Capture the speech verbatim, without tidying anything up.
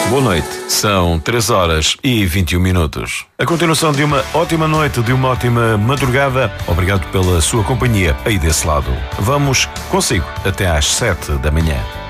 Boa noite, são três horas e vinte e um minutos. A continuação de uma ótima noite, de uma ótima madrugada. Obrigado pela sua companhia aí desse lado. Vamos consigo até às sete da manhã.